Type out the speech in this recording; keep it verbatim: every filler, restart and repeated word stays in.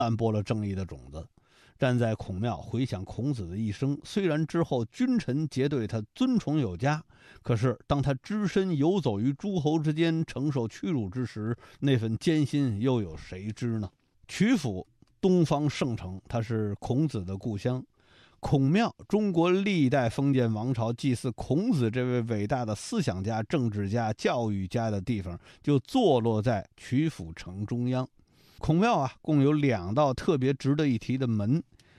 散播了正义的种子。站在孔庙回想孔子的一生，虽然之后君臣皆对他尊崇有加，可是当他只身游走于诸侯之间，承受屈辱之时，那份艰辛又有谁知呢？曲阜，东方圣城，它是孔子的故乡。孔庙，中国历代封建王朝祭祀孔子这位伟大的思想家、政治家、教育家的地方，就坐落在曲阜城中央。孔庙啊，共有两道特别值得一提的门，